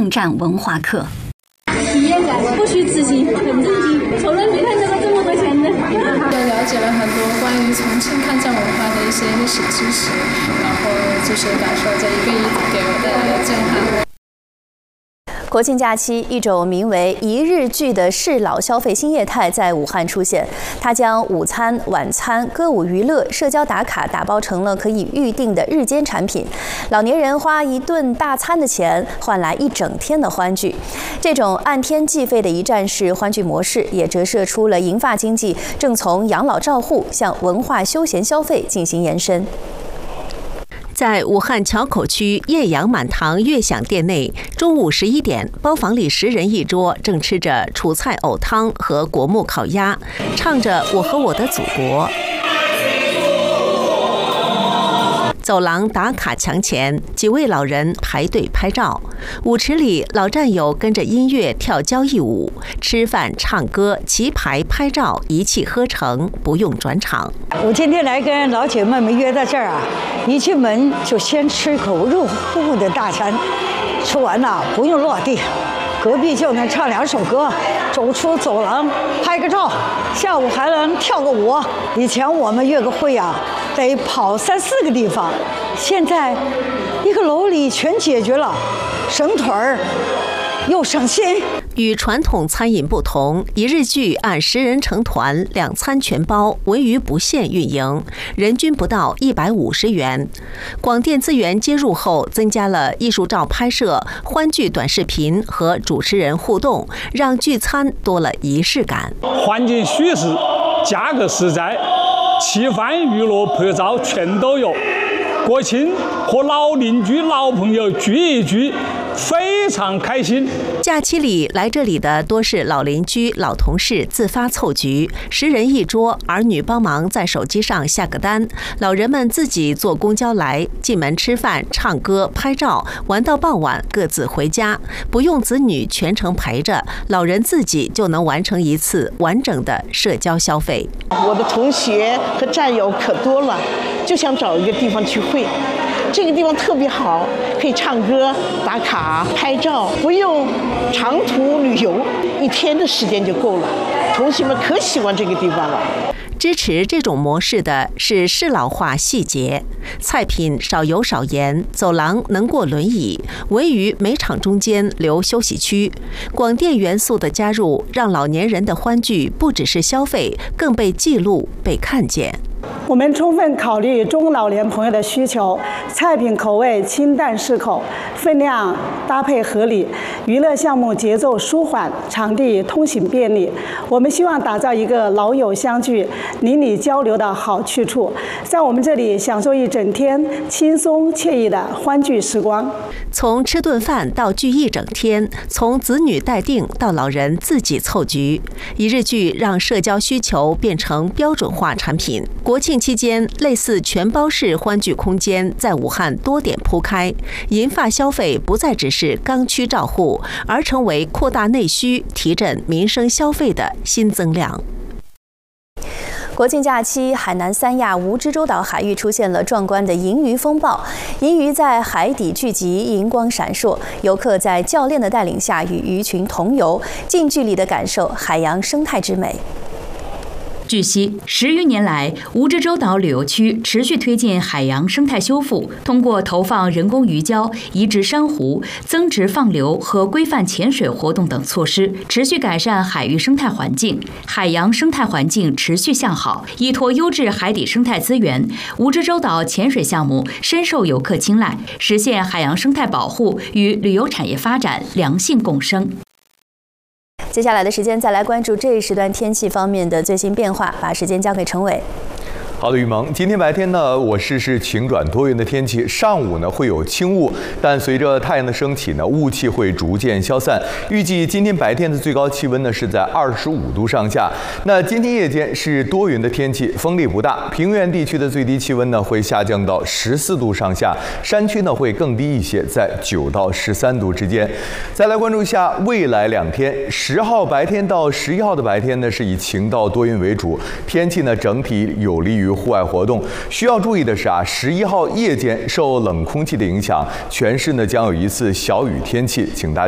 抗战文化课。 体验感不虚此行，很刺激。从来没看到过这么多钱的。 了解了很多关于重庆抗战文化的一些历史知识，然后就是感受这一个给我的震撼。 国庆假期，一种名为一日聚的适老消费新业态在武汉出现。它将午餐、晚餐、歌舞娱乐、社交打卡打包成了可以预定的日间产品。老年人花一顿大餐的钱，换来一整天的欢聚。这种按天计费的一站式欢聚模式，也折射出了银发经济正从养老照护向文化休闲消费进行延伸。 在武汉硚口区艳阳满堂悦享店内，中午11点，包房里10人一桌，正吃着楚菜藕汤和果木烤鸭，唱着《我和我的祖国》。走廊打卡墙前，几位老人排队拍照。舞池里，老战友跟着音乐跳交谊舞，吃饭、唱歌、齐排拍照，一气呵成，不用转场。 我今天来跟老姐妹们约在这儿啊，一进门就先吃口热乎乎的大餐，吃完了不用落地，隔壁就能唱2首歌，走出走廊拍个照，下午还能跳个舞。以前我们约个会啊，得跑3、4个地方，现在一个楼里全解决了，省腿儿又省心。 与传统餐饮不同，一日聚按10人成团，2餐全包，文娱不限运营，人均不到150元。广电资源接入后，增加了艺术照拍摄、欢聚短视频和主持人互动，让聚餐多了仪式感。 环境舒适，价格实在，吃饭、娱乐、拍照全都有。国庆和老邻居、老朋友聚一聚，非常开心。 假期里来这里的多是老邻居、老同事自发凑局，10人一桌，儿女帮忙在手机上下个单，老人们自己坐公交来，进门吃饭、唱歌、拍照，玩到傍晚各自回家，不用子女全程陪着，老人自己就能完成一次完整的社交消费。 我的同学和战友可多了，就想找一个地方聚会。这个地方特别好，可以唱歌、打卡、拍照，不用长途旅游，1天的时间就够了。同学们可喜欢这个地方了。 支持这种模式的是适老化细节，菜品少油少盐，走廊能过轮椅，围于每场中间留休息区。广电元素的加入，让老年人的欢聚不只是消费，更被记录、被看见。 我们充分考虑中老年朋友的需求，菜品口味清淡适口，分量搭配合理，娱乐项目节奏舒缓，场地通行便利。我们希望打造一个老友相聚、邻里交流的好去处，在我们这里享受一整天轻松惬意的欢聚时光。 从吃顿饭到聚一整天，从子女待定到老人自己凑局，一日聚让社交需求变成标准化产品。国庆期间，类似全包式欢聚空间在武汉多点铺开，银发消费不再只是刚需照护，而成为扩大内需、提振民生消费的新增量。 国庆假期，海南三亚蜈支洲岛海域出现了壮观的银鱼风暴，银鱼在海底聚集，银光闪烁，游客在教练的带领下与鱼群同游，近距离地感受海洋生态之美。 据悉，10余年来，蜈支洲岛旅游区持续推进海洋生态修复，通过投放人工鱼礁、移植珊瑚、增殖放流和规范潜水活动等措施，持续改善海域生态环境，海洋生态环境持续向好。依托优质海底生态资源，蜈支洲岛潜水项目深受游客青睐，实现海洋生态保护与旅游产业发展良性共生。 接下来的时间，再来关注这一时段天气方面的最新变化，把时间交给陈伟。 好的，雨萌，今天白天呢，我市是晴转多云的天气，上午呢会有轻雾，但随着太阳的升起呢，雾气会逐渐消散。预计今天白天的最高气温呢是在25度上下。那今天夜间是多云的天气，风力不大，平原地区的最低气温呢会下降到14度上下，山区呢会更低一些，在9到13度之间。再来关注一下未来2天，10号白天到11号的白天呢是以晴到多云为主，天气呢整体有利于户外活动。需要注意的是11号夜间受冷空气的影响，全市呢将有一次小雨天气，请大家